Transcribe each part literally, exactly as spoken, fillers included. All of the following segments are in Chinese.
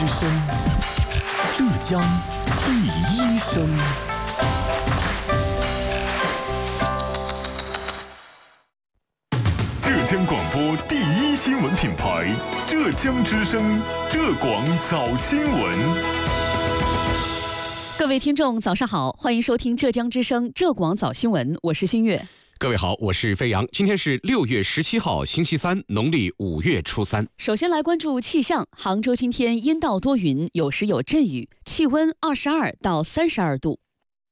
之声，浙江第一声。浙江广播第一新闻品牌，浙江之声，浙广早新闻。 各位听众，早上好，欢迎收听浙江之声浙广早新闻，我是新月。 各位好，我是飞扬。今天是六月十七号，星期三，农历五月初三。 首先来关注气象，杭州今天阴到多云，有时有阵雨，气温二十二到三十二度。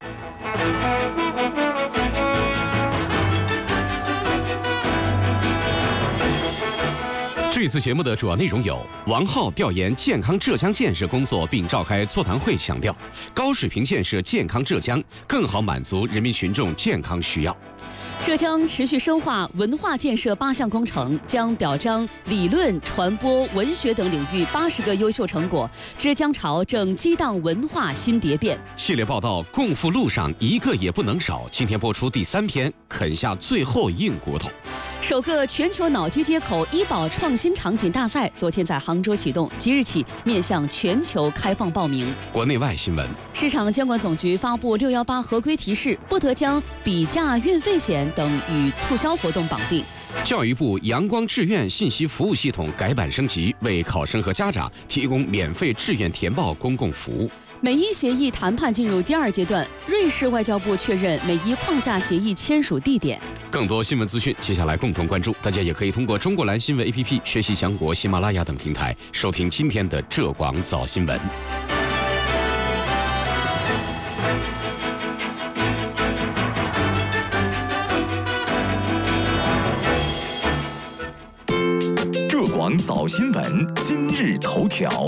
这次节目的主要内容有：王浩调研健康浙江建设工作并召开座谈会，强调高水平建设健康浙江，更好满足人民群众健康需要。 浙江持续深化文化建设八项工程，将表彰理论、传播、文学等领域八十个优秀成果，之江潮正激荡文化新蝶变。 系列报道《共赴路上一个也不能少》，今天播出第三篇，啃下最后硬骨头。 首个全球脑机接口医保创新场景大赛昨天在杭州启动，即日起面向全球开放报名。 国内外新闻： 市场监管总局发布六一八合规提示，不得将比价运费险等与促销活动绑定。 教育部阳光志愿信息服务系统改版升级，为考生和家长提供免费志愿填报公共服务。 美伊协议谈判进入第二阶段，瑞士外交部确认美伊框架协议签署地点。 更多新闻资讯，接下来共同关注。大家也可以通过中国蓝新闻 A P P、学习强国、喜马拉雅等平台收听今天的浙广早新闻。 浙广早新闻今日头条。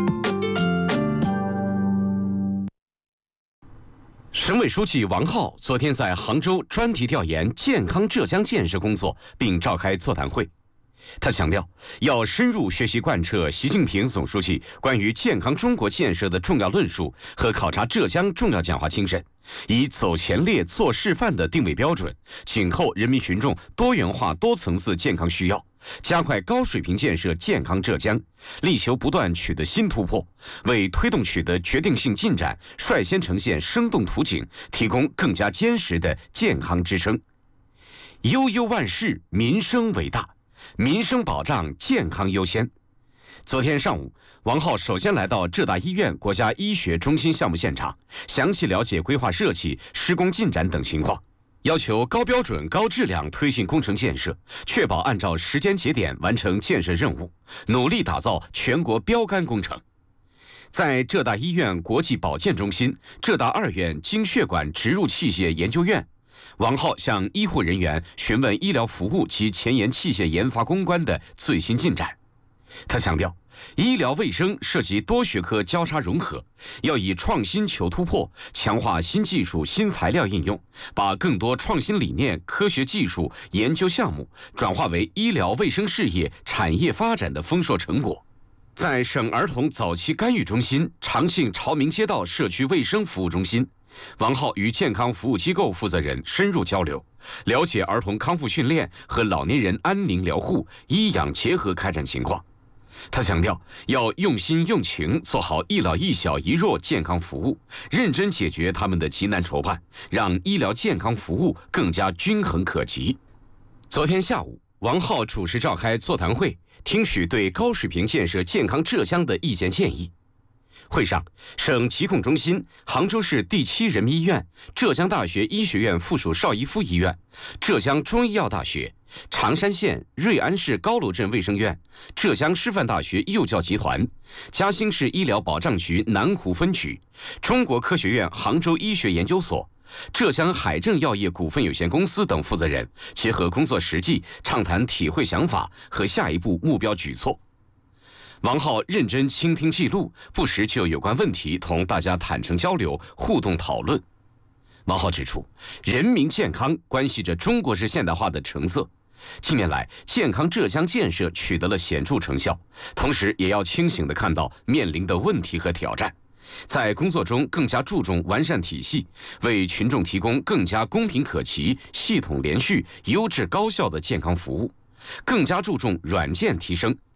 省委书记王浩昨天在杭州专题调研健康浙江建设工作，并召开座谈会。他强调，要深入学习贯彻习近平总书记关于健康中国建设的重要论述和考察浙江重要讲话精神，以走前列、做示范的定位标准，紧扣人民群众多元化、多层次健康需要，加快高水平建设健康浙江，力求不断取得新突破，为推动取得决定性进展率先呈现生动图景，提供更加坚实的健康支撑。悠悠万事，民生伟大，民生保障，健康优先。昨天上午，王浩首先来到浙大医院国家医学中心项目现场，详细了解规划设计、施工进展等情况，要求高标准、高质量推进工程建设，确保按照时间节点完成建设任务，努力打造全国标杆工程。在浙大医院国际保健中心、浙大二院经血管植入器械研究院，王浩向医护人员询问医疗服务及前沿器械研发攻关的最新进展。他强调，医疗卫生涉及多学科交叉融合，要以创新求突破，强化新技术、新材料应用，把更多创新理念、科学技术、研究项目转化为医疗卫生事业产业发展的丰硕成果。在省儿童早期干预中心、长庆朝明街道社区卫生服务中心，王浩与健康服务机构负责人深入交流，了解儿童康复训练和老年人安宁疗护、医养结合开展情况。他强调，要用心用情做好一老一小一弱健康服务，认真解决他们的急难愁盼，让医疗健康服务更加均衡可及。昨天下午，王浩主持召开座谈会，听取对高水平建设健康浙江的意见建议。会上，省疾控中心、杭州市第七人民医院、浙江大学医学院附属邵逸夫医院、浙江中医药大学、常山县瑞安市高楼镇卫生院、浙江师范大学幼教集团、嘉兴市医疗保障局南湖分局、中国科学院杭州医学研究所、浙江海正药业股份有限公司等负责人，结合工作实际，畅谈体会想法和下一步目标举措。王浩认真倾听记录，不时就有关问题同大家坦诚交流、互动讨论。王浩指出，人民健康关系着中国式现代化的成色。近年来，健康浙江建设取得了显著成效，同时也要清醒地看到面临的问题和挑战，在工作中更加注重完善体系，为群众提供更加公平可及、系统连续、优质高效的健康服务，更加注重软件提升，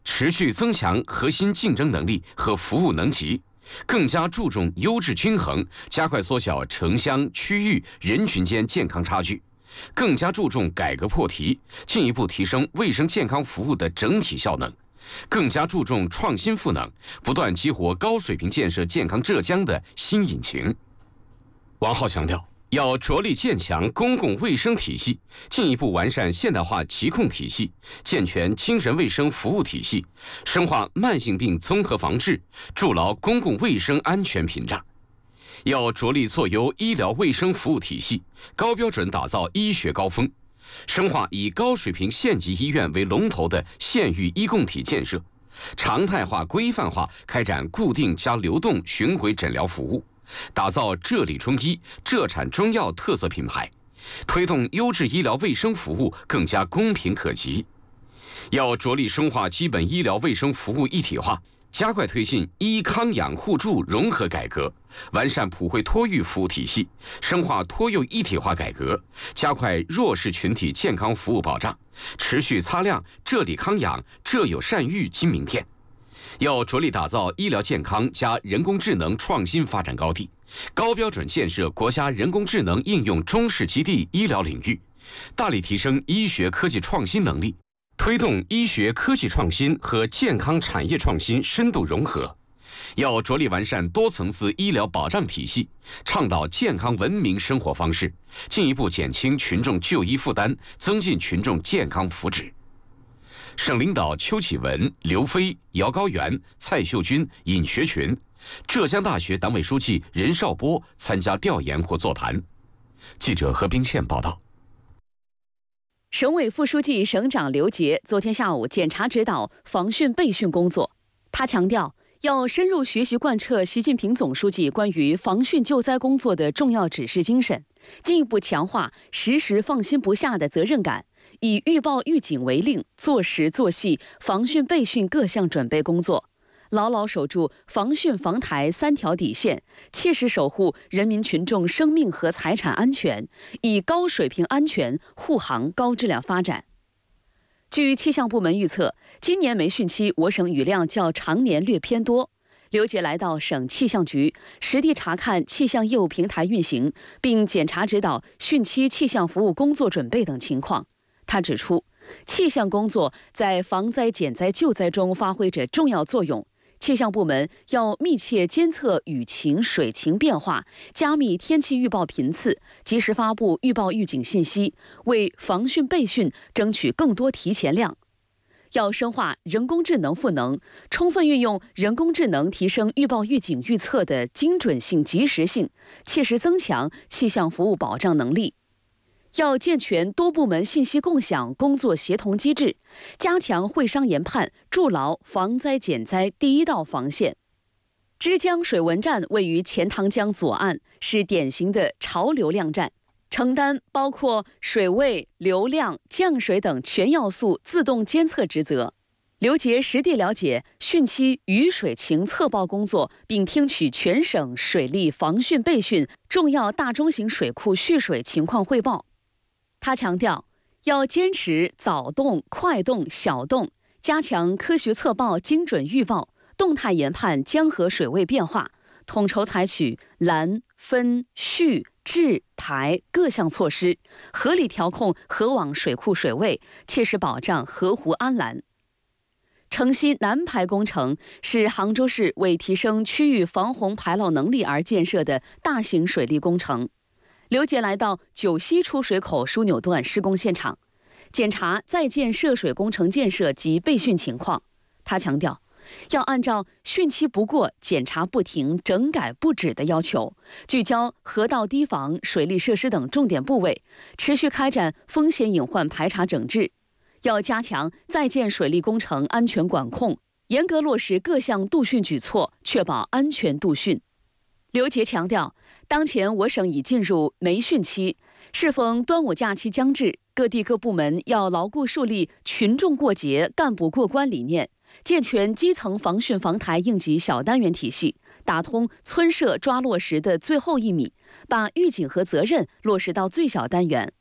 持续增强核心竞争能力和服务能级，更加注重优质均衡，加快缩小城乡、区域、人群间健康差距，更加注重改革破题，进一步提升卫生健康服务的整体效能，更加注重创新赋能，不断激活高水平建设健康浙江的新引擎。王浩强调，要着力建强公共卫生体系，进一步完善现代化疾控体系，健全精神卫生服务体系，深化慢性病综合防治，筑牢公共卫生安全屏障。要着力做优医疗卫生服务体系，高标准打造医学高峰，深化以高水平县级医院为龙头的县域医共体建设，常态化规范化开展固定加流动巡回诊疗服务，打造浙理中医、浙产中药特色品牌，推动优质医疗卫生服务更加公平可及。要着力深化基本医疗卫生服务一体化，加快推进医康养互助融合改革，完善普惠托育服务体系，深化托幼一体化改革，加快弱势群体健康服务保障，持续擦亮浙理康养、浙友善育金名片。要着力打造医疗健康加人工智能创新发展高地，高标准建设国家人工智能应用中试基地医疗领域，大力提升医学科技创新能力，推动医学科技创新和健康产业创新深度融合。要着力完善多层次医疗保障体系，倡导健康文明生活方式，进一步减轻群众就医负担，增进群众健康福祉。省领导邱启文、刘飞、姚高原、蔡秀军、尹学群，浙江大学党委书记任绍波参加调研或座谈。记者何冰倩报道。 省委副书记、省长刘杰昨天下午检查指导防汛备汛工作。他强调，要深入学习贯彻习近平总书记关于防汛救灾工作的重要指示精神，进一步强化时时放心不下的责任感，以预报预警为令，做实做细防汛备汛各项准备工作，牢牢守住防汛防台三条底线，切实守护人民群众生命和财产安全，以高水平安全护航高质量发展。据气象部门预测，今年梅汛期我省雨量较常年略偏多。刘杰来到省气象局，实地查看气象业务平台运行，并检查指导汛期气象服务工作准备等情况。他指出，气象工作在防灾减灾救灾中发挥着重要作用，气象部门要密切监测雨情水情变化，加密天气预报频次，及时发布预报预警信息，为防汛备汛争取更多提前量。要深化人工智能赋能，充分运用人工智能提升预报预警预测的精准性、及时性，切实增强气象服务保障能力。要健全多部门信息共享工作协同机制，加强会商研判，筑牢防灾减灾第一道防线。枝江水文站位于钱塘江左岸，是典型的潮流量站，承担包括水位、流量、降水等全要素自动监测职责。刘杰实地了解汛期雨水情测报工作，并听取全省水利防汛备汛重要大中型水库蓄水情况汇报。他强调，要坚持早动、快动、小动，加强科学测报、精准预报，动态研判江河水位变化，统筹采取拦、分、蓄、治、排各项措施，合理调控河网水库水位，切实保障河湖安澜。城西南排工程是杭州市为提升区域防洪排涝能力而建设的大型水利工程。刘杰来到九溪出水口枢纽段施工现场，检查在建涉水工程建设及备汛情况。他强调，要按照汛期不过、检查不停、整改不止的要求，聚焦河道堤防、水利设施等重点部位，持续开展风险隐患排查整治。要加强在建水利工程安全管控，严格落实各项杜汛举措，确保安全杜汛。刘杰强调，当前我省已进入梅汛期，适逢端午假期将至，各地各部门要牢固树立群众过节、干部过关理念，健全基层防汛防台应急小单元体系，打通村社抓落实的最后一米，把预警和责任落实到最小单元。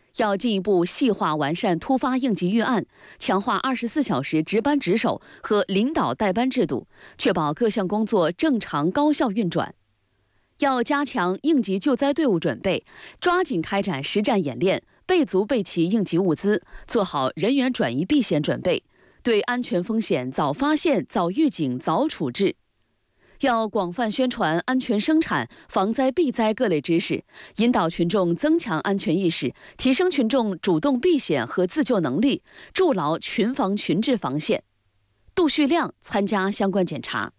要进一步细化完善突发应急预案，强化二十四小时值班值守和领导带班制度，确保各项工作正常高效运转。要加强应急救灾队伍准备，抓紧开展实战演练，备足备齐应急物资，做好人员转移避险准备，对安全风险早发现、早预警、早处置。要广泛宣传安全生产、防灾避灾各类知识，引导群众增强安全意识，提升群众主动避险和自救能力，筑牢群防群治防线。杜旭亮参加相关检查。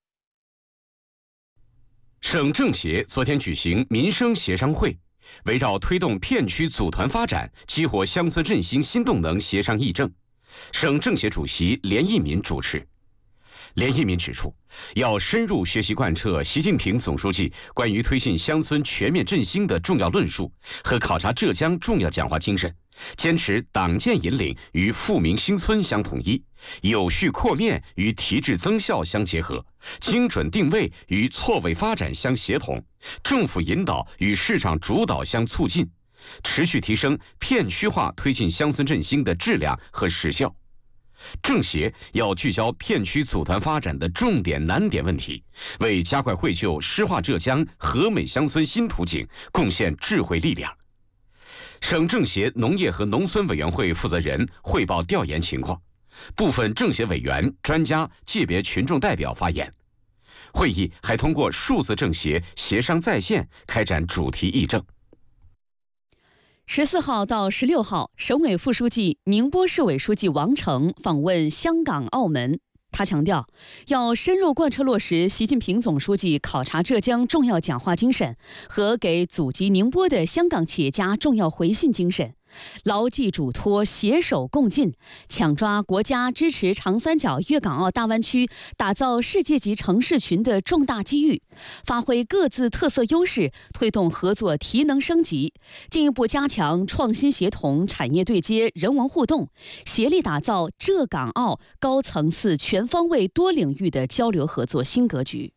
省政协昨天举行民生协商会，围绕推动片区组团发展、激活乡村振兴新动能协商议政。省政协主席连益民主持。连益民指出，要深入学习贯彻习近平总书记关于推进乡村全面振兴的重要论述和考察浙江重要讲话精神，坚持党建引领与富民兴村相统一，有序扩面与提质增效相结合，精准定位与错位发展相协同，政府引导与市场主导相促进，持续提升片区化推进乡村振兴的质量和实效。政协要聚焦片区组团发展的重点难点问题，为加快绘就诗化浙江和美乡村新图景贡献智慧力量。省政协农业和农村委员会负责人汇报调研情况，部分政协委员、专家、界别群众代表发言。会议还通过数字政协协商在线开展主题议政。 十四号到十六号，省委副书记、宁波市委书记王成访问香港、澳门。他强调，要深入贯彻落实习近平总书记考察浙江重要讲话精神和给祖籍宁波的香港企业家重要回信精神，牢记嘱托，携手共进，抢抓国家支持长三角粤港澳大湾区打造世界级城市群的重大机遇，发挥各自特色优势，推动合作提能升级，进一步加强创新协同、产业对接、人文互动，协力打造浙港澳高层次、全方位、多领域的交流合作新格局。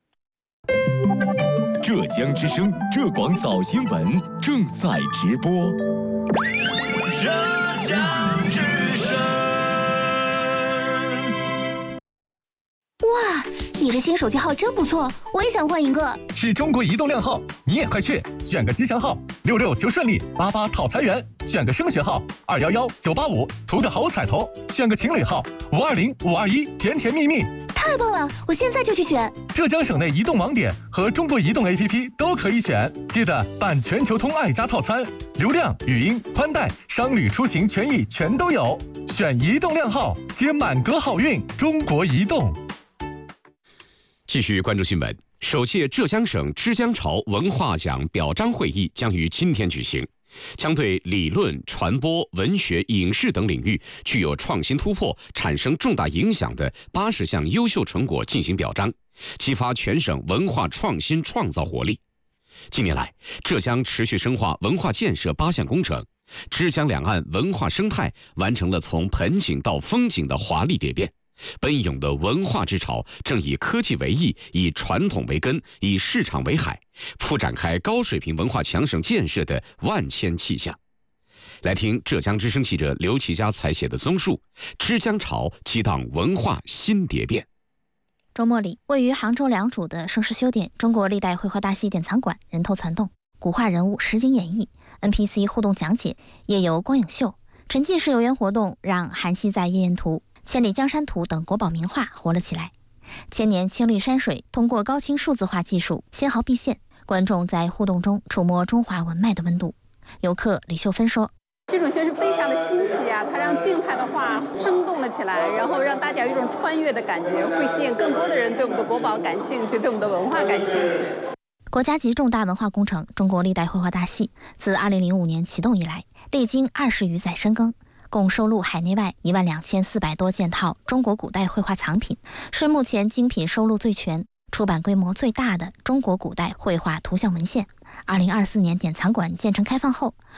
浙江之声浙广早新闻正在直播。浙江之声。 哇，你这新手机号真不错，我也想换一个。 是中国移动靓号，你也快去选个吉祥号，六六求顺利，八八讨财源；选个升学号，二幺幺九八五，图个好彩头；选个情侣号，五二零五二一，甜甜蜜蜜。 太棒了，我现在就去选。 浙江省内移动网点和中国移动 A P P 都可以选，记得办全球通爱家套餐，流量、语音、宽带、商旅出行权益全都有。选移动靓号，接满格好运。中国移动。 继续关注新闻，首届浙江省之江潮文化奖表彰会议将于今天举行，将对理论、传播、文学、影视等领域具有创新突破、产生重大影响的八十项优秀成果进行表彰，激发全省文化创新创造活力。近年来，浙江持续深化文化建设八项工程，之江两岸文化生态完成了从盆景到风景的华丽蝶变。奔涌的文化之潮正以科技为翼，以传统为根，以市场为海，铺展开高水平文化强省建设的万千气象。来听浙江之声记者刘其佳采写的综述：之江潮激荡文化新蝶变。 周末里，位于杭州良渚的盛世修典中国历代绘画大戏典藏馆人头攒动，古画人物实景演绎， N P C 互动讲解，夜游光影秀，沉浸式游园活动让韩熙载夜宴图、千里江山图等国宝名画活了起来。千年青绿山水通过高清数字化技术纤毫毕现，观众在互动中触摸中华文脉的温度。游客李秀芬说， 这种形式非常的新奇啊，它让静态的画生动了起来，然后让大家有一种穿越的感觉，会吸引更多的人对我们的国宝感兴趣，对我们的文化感兴趣。 国家级重大文化工程中国历代绘画大戏自二零零五年启动以来，历经二十余载深耕，共收录海内外一万两千四百多件套中国古代绘画藏品，是目前精品收录最全、出版规模最大的中国古代绘画图像文献。二零二四年典藏馆建成开放后，